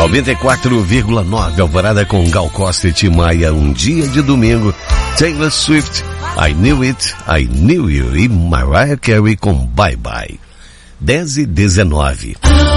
94,9 Alvorada com Gal Costa e Tim Maia, um dia de domingo. Taylor Swift, I Knew It, I Knew You e Mariah Carey com Bye Bye. 10:19.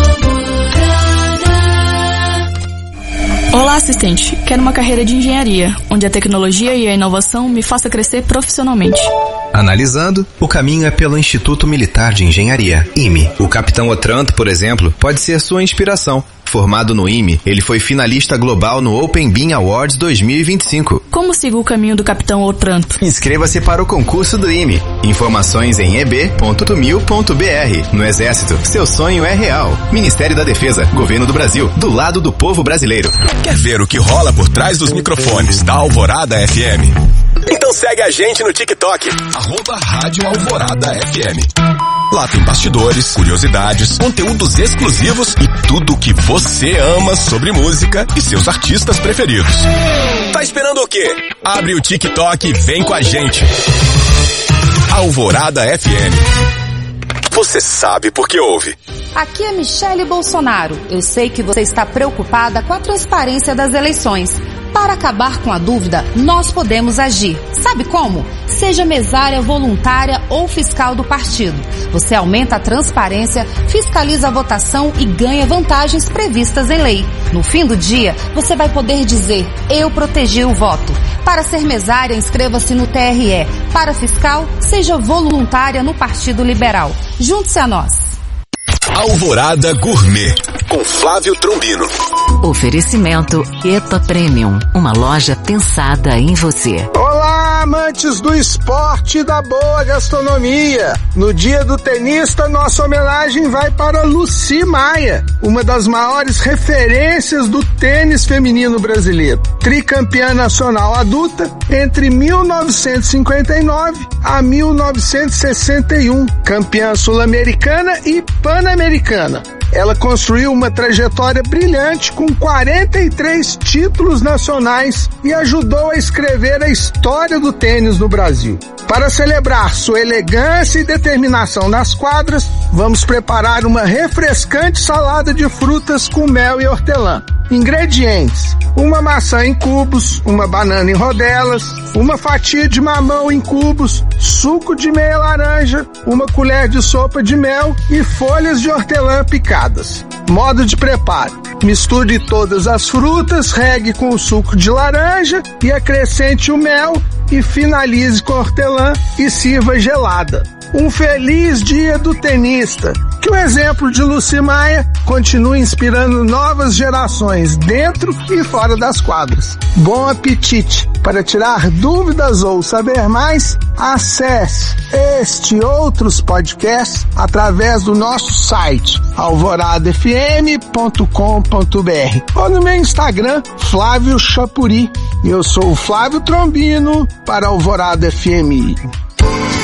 Olá, assistente. Quero uma carreira de engenharia, onde a tecnologia e a inovação me faça crescer profissionalmente. Analisando, o caminho é pelo Instituto Militar de Engenharia, IME. O Capitão Otranto, por exemplo, pode ser sua inspiração. Formado no IME, ele foi finalista global no Open Bean Awards 2025. Como sigo o caminho do Capitão Otranto? Inscreva-se para o concurso do IME. Informações em eb.mil.br. No Exército, seu sonho é real. Ministério da Defesa, Governo do Brasil, do lado do povo brasileiro. Quer ver o que rola por trás dos microfones da Alvorada FM? Então segue a gente no TikTok, @Rádio Alvorada FM. Lá tem bastidores, curiosidades, conteúdos exclusivos e tudo o que você ama sobre música e seus artistas preferidos. Tá esperando o quê? Abre o TikTok e vem com a gente. Alvorada FM. Você sabe por que ouve. Aqui é Michele Bolsonaro. Eu sei que você está preocupada com a transparência das eleições. Para acabar com a dúvida, nós podemos agir. Sabe como? Seja mesária voluntária ou fiscal do partido. Você aumenta a transparência, fiscaliza a votação e ganha vantagens previstas em lei. No fim do dia, você vai poder dizer: eu protegi o voto. Para ser mesária, inscreva-se no TRE. Para fiscal, seja voluntária no Partido Liberal. Junte-se a nós. Alvorada Gourmet, com Flávio Trombino. Oferecimento EPA Premium, uma loja pensada em você. Olá, amantes do esporte e da boa gastronomia. No Dia do Tenista, nossa homenagem vai para Lucy Maia, uma das maiores referências do tênis feminino brasileiro. Tricampeã nacional adulta entre 1959 a 1961, campeã sul-americana e pan-americana. Ela construiu uma trajetória brilhante com 43 títulos nacionais e ajudou a escrever a história do tênis no Brasil. Para celebrar sua elegância e determinação nas quadras, vamos preparar uma refrescante salada de frutas com mel e hortelã. Ingredientes: uma maçã em cubos, uma banana em rodelas, uma fatia de mamão em cubos, suco de meia laranja, uma colher de sopa de mel e folhas de hortelã picadas. Modo de preparo: misture todas as frutas, regue com o suco de laranja e acrescente o mel e finalize com hortelã e sirva gelada. Um feliz dia do tenista. Que o exemplo de Lucy Maia continue inspirando novas gerações dentro e fora das quadras. Bom apetite! Para tirar dúvidas ou saber mais, acesse este e outros podcasts através do nosso site alvoradafm.com.br ou no meu Instagram, Flávio Chapuri. Eu sou o Flávio Trombino para Alvorada FM.